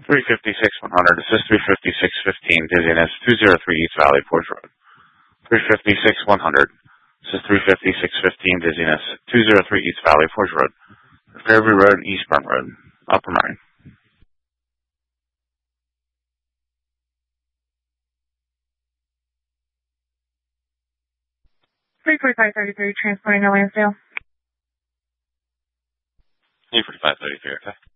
356-100, assist 356-15, dizziness, 203 East Valley Forge Road. 356-100, assist 356-15, dizziness, 203 East Valley Forge Road. Fairview Road and East Burnt Road, Upper Murray. 345-33, transporting to Lansdale. 345-33, okay.